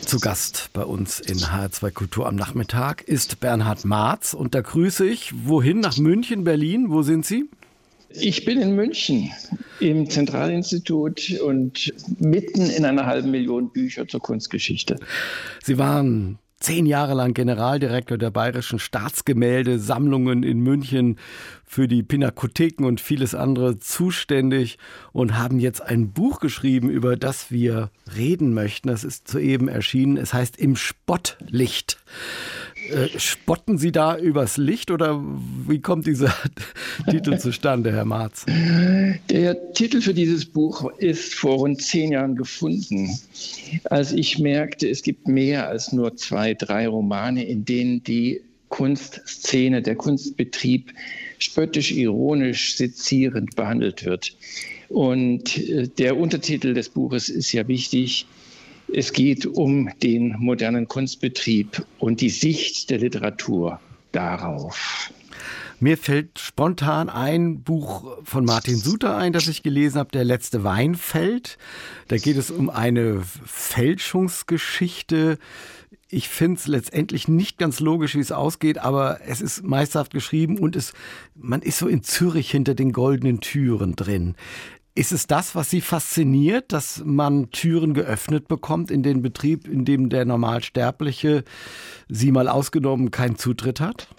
Zu Gast bei uns in HR2 Kultur am Nachmittag ist Bernhard Marz. Und da grüße ich. Wohin? Nach München, Berlin? Wo sind Sie? Ich bin in München im Zentralinstitut und mitten in einer 500.000 Bücher zur Kunstgeschichte. Sie waren 10 Jahre lang Generaldirektor der Bayerischen Staatsgemäldesammlungen in München, für die Pinakotheken und vieles andere zuständig und haben jetzt ein Buch geschrieben, über das wir reden möchten. Das ist soeben erschienen. Es heißt Im Spottlicht. Spotten Sie da übers Licht oder wie kommt dieser Titel zustande, Herr Marz? Der Titel für dieses Buch ist vor rund 10 Jahren gefunden, als ich merkte, es gibt mehr als nur 2, 3 Romane, in denen die Kunstszene, der Kunstbetrieb spöttisch, ironisch, sezierend behandelt wird. Und der Untertitel des Buches ist ja wichtig. Es geht um den modernen Kunstbetrieb und die Sicht der Literatur darauf. Mir fällt spontan ein Buch von Martin Suter ein, das ich gelesen habe, Der letzte Weinfeld. Da geht es um eine Fälschungsgeschichte. Ich finde es letztendlich nicht ganz logisch, wie es ausgeht, aber es ist meisterhaft geschrieben und man ist so in Zürich hinter den goldenen Türen drin. Ist es das, was Sie fasziniert, dass man Türen geöffnet bekommt in den Betrieb, in dem der Normalsterbliche, Sie mal ausgenommen, keinen Zutritt hat?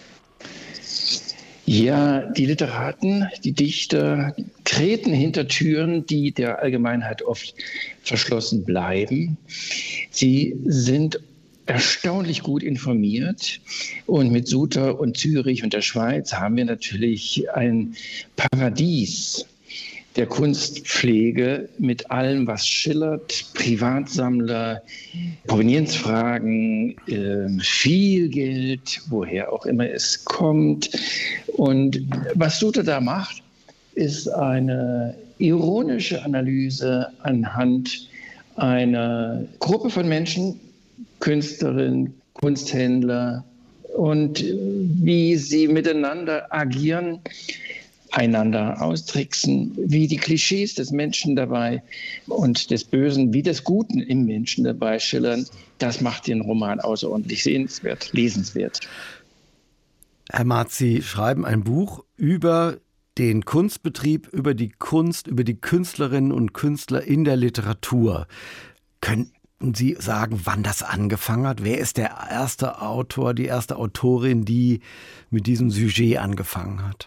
Ja, die Literaten, die Dichter treten hinter Türen, die der Allgemeinheit oft verschlossen bleiben. Sie sind erstaunlich gut informiert und mit Suter und Zürich und der Schweiz haben wir natürlich ein Paradies der Kunstpflege mit allem, was schillert, Privatsammler, Provenienzfragen, viel Geld, woher auch immer es kommt. Und was Suter da macht, ist eine ironische Analyse anhand einer Gruppe von Menschen, Künstlerinnen, Kunsthändler und wie sie miteinander agieren, einander austricksen, wie die Klischees des Menschen dabei und des Bösen wie des Guten im Menschen dabei schillern. Das macht den Roman außerordentlich sehenswert, lesenswert. Herr Marz, Sie schreiben ein Buch über den Kunstbetrieb, über die Kunst, über die Künstlerinnen und Künstler in der Literatur. Könnten Sie sagen, wann das angefangen hat? Wer ist der erste Autor, die erste Autorin, die mit diesem Sujet angefangen hat?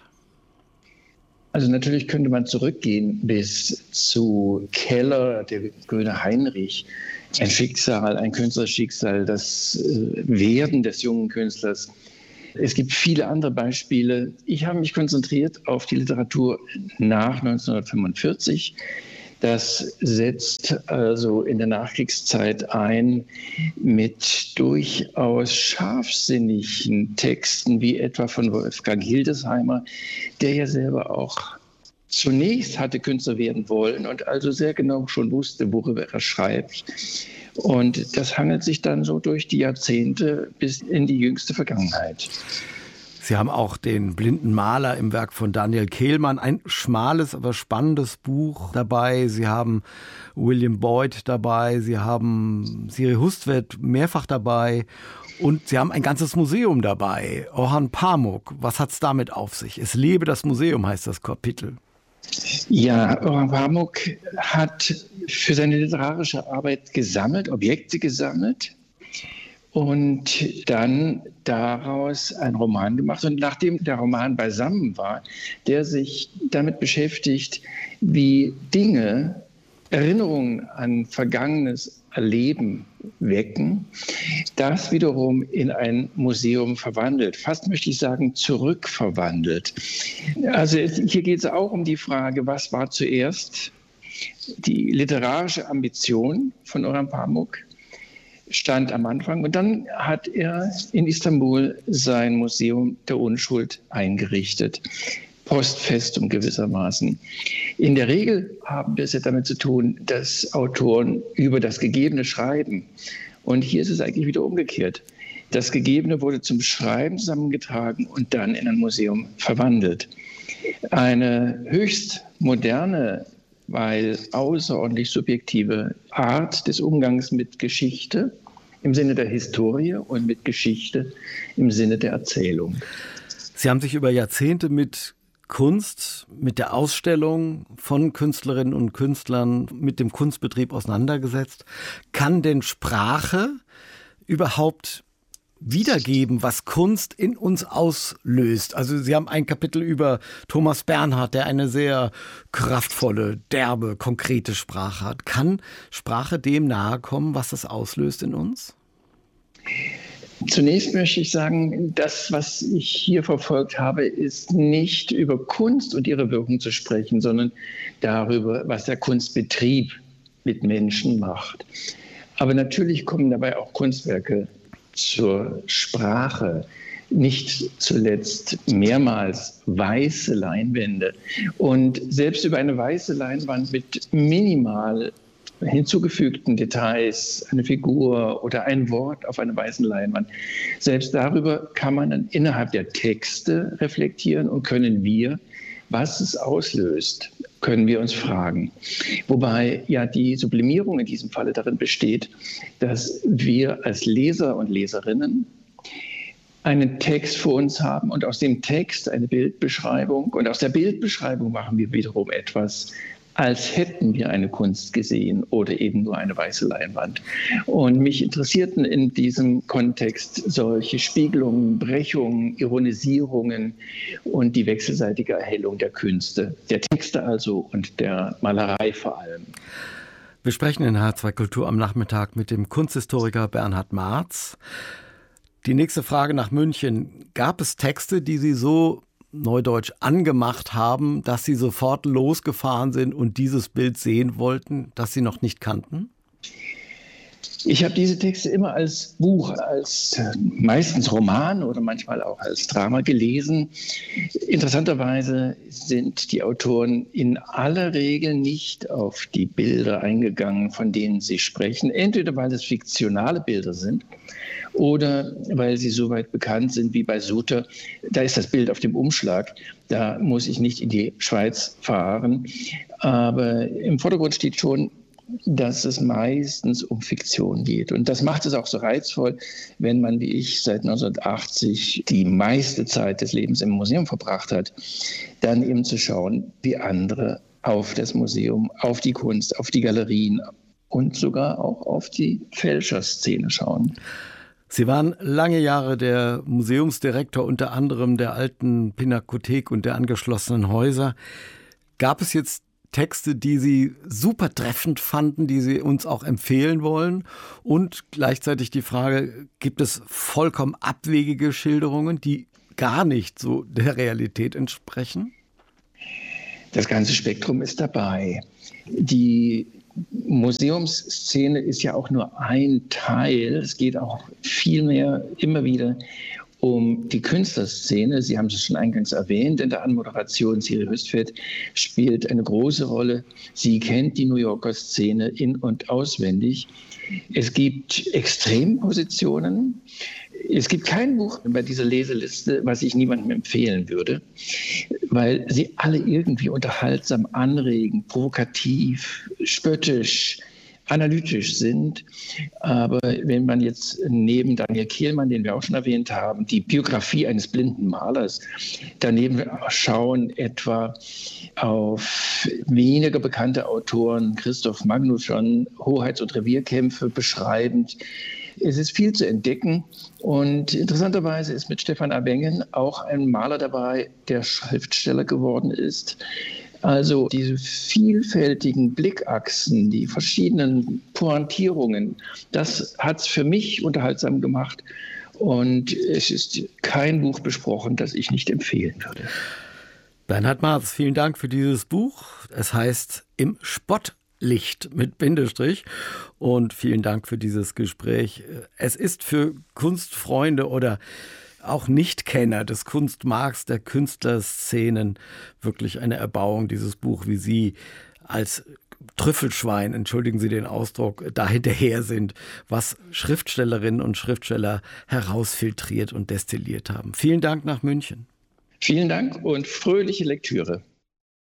Also natürlich könnte man zurückgehen bis zu Keller, der Grüne Heinrich. Ein Schicksal, ein Künstlerschicksal, das Werden des jungen Künstlers. Es gibt viele andere Beispiele. Ich habe mich konzentriert auf die Literatur nach 1945. Das setzt also in der Nachkriegszeit ein mit durchaus scharfsinnigen Texten, wie etwa von Wolfgang Hildesheimer, der ja selber auch zunächst hatte Künstler werden wollen und also sehr genau schon wusste, worüber er schreibt. Und das hangelt sich dann so durch die Jahrzehnte bis in die jüngste Vergangenheit. Sie haben auch den Blinden Maler im Werk von Daniel Kehlmann, ein schmales, aber spannendes Buch dabei. Sie haben William Boyd dabei, Sie haben Siri Hustvedt mehrfach dabei und Sie haben ein ganzes Museum dabei. Orhan Pamuk, was hat es damit auf sich? Es lebe das Museum, heißt das Kapitel. Ja, Orhan Pamuk hat für seine literarische Arbeit gesammelt, Objekte gesammelt. Und dann daraus einen Roman gemacht. Und nachdem der Roman beisammen war, der sich damit beschäftigt, wie Dinge Erinnerungen an vergangenes Erleben wecken, das wiederum in ein Museum verwandelt. Fast möchte ich sagen, zurückverwandelt. Also hier geht es auch um die Frage, was war zuerst? Die literarische Ambition von Orhan Pamuk stand am Anfang. Und dann hat er in Istanbul sein Museum der Unschuld eingerichtet. Postfestum gewissermaßen. In der Regel haben wir es ja damit zu tun, dass Autoren über das Gegebene schreiben. Und hier ist es eigentlich wieder umgekehrt. Das Gegebene wurde zum Schreiben zusammengetragen und dann in ein Museum verwandelt. Eine höchst moderne, weil außerordentlich subjektive Art des Umgangs mit Geschichte, im Sinne der Historie und mit Geschichte im Sinne der Erzählung. Sie haben sich über Jahrzehnte mit Kunst, mit der Ausstellung von Künstlerinnen und Künstlern, mit dem Kunstbetrieb auseinandergesetzt. Kann denn Sprache überhaupt wiedergeben, was Kunst in uns auslöst? Also Sie haben ein Kapitel über Thomas Bernhard, der eine sehr kraftvolle, derbe, konkrete Sprache hat. Kann Sprache dem nahe kommen, was das auslöst in uns? Zunächst möchte ich sagen, das, was ich hier verfolgt habe, ist nicht über Kunst und ihre Wirkung zu sprechen, sondern darüber, was der Kunstbetrieb mit Menschen macht. Aber natürlich kommen dabei auch Kunstwerke zur Sprache, nicht zuletzt mehrmals weiße Leinwände. Und selbst über eine weiße Leinwand mit minimal hinzugefügten Details, eine Figur oder ein Wort auf einer weißen Leinwand, selbst darüber kann man dann innerhalb der Texte reflektieren und können wir, was es auslöst, können wir uns fragen. Wobei ja die Sublimierung in diesem Falle darin besteht, dass wir als Leser und Leserinnen einen Text vor uns haben und aus dem Text eine Bildbeschreibung und aus der Bildbeschreibung machen wir wiederum etwas, als hätten wir eine Kunst gesehen oder eben nur eine weiße Leinwand. Und mich interessierten in diesem Kontext solche Spiegelungen, Brechungen, Ironisierungen und die wechselseitige Erhellung der Künste, der Texte also und der Malerei vor allem. Wir sprechen in H2 Kultur am Nachmittag mit dem Kunsthistoriker Bernhard Marz. Die nächste Frage nach München. Gab es Texte, die Sie so neudeutsch angemacht haben, dass Sie sofort losgefahren sind und dieses Bild sehen wollten, das Sie noch nicht kannten? Ich habe diese Texte immer als Buch, als meistens Roman oder manchmal auch als Drama gelesen. Interessanterweise sind die Autoren in aller Regel nicht auf die Bilder eingegangen, von denen sie sprechen. Entweder weil es fiktionale Bilder sind oder weil sie so weit bekannt sind wie bei Suter. Da ist das Bild auf dem Umschlag. Da muss ich nicht in die Schweiz fahren. Aber im Vordergrund steht schon, dass es meistens um Fiktion geht. Und das macht es auch so reizvoll, wenn man, wie ich, seit 1980 die meiste Zeit des Lebens im Museum verbracht hat, dann eben zu schauen, wie andere auf das Museum, auf die Kunst, auf die Galerien und sogar auch auf die Fälscherszene schauen. Sie waren lange Jahre der Museumsdirektor unter anderem der alten Pinakothek und der angeschlossenen Häuser. Gab es jetzt Texte, die Sie super treffend fanden, die Sie uns auch empfehlen wollen? Und gleichzeitig die Frage, gibt es vollkommen abwegige Schilderungen, die gar nicht so der Realität entsprechen? Das ganze Spektrum ist dabei. Die Museumsszene ist ja auch nur ein Teil. Es geht auch vielmehr immer wieder um die Künstlerszene. Sie haben es schon eingangs erwähnt in der Anmoderation. Siri Hüstvedt spielt eine große Rolle. Sie kennt die New Yorker Szene in- und auswendig. Es gibt Extrempositionen. Es gibt kein Buch bei dieser Leseliste, was ich niemandem empfehlen würde, weil sie alle irgendwie unterhaltsam, anregend, provokativ, spöttisch, analytisch sind. Aber wenn man jetzt neben Daniel Kehlmann, den wir auch schon erwähnt haben, die Biografie eines blinden Malers daneben schauen, etwa auf weniger bekannte Autoren, Christoph Magnusson, Hoheits- und Revierkämpfe beschreibend, es ist viel zu entdecken und interessanterweise ist mit Stefan A. Wengen auch ein Maler dabei, der Schriftsteller geworden ist. Also diese vielfältigen Blickachsen, die verschiedenen Pointierungen, das hat es für mich unterhaltsam gemacht und es ist kein Buch besprochen, das ich nicht empfehlen würde. Bernhard Marz, vielen Dank für dieses Buch. Es heißt Im Spottlicht mit Bindestrich. Und vielen Dank für dieses Gespräch. Es ist für Kunstfreunde oder auch Nichtkenner des Kunstmarkts, der Künstlerszenen wirklich eine Erbauung, dieses Buch, wie Sie als Trüffelschwein, entschuldigen Sie den Ausdruck, da hinterher sind, was Schriftstellerinnen und Schriftsteller herausfiltriert und destilliert haben. Vielen Dank nach München. Vielen Dank und fröhliche Lektüre.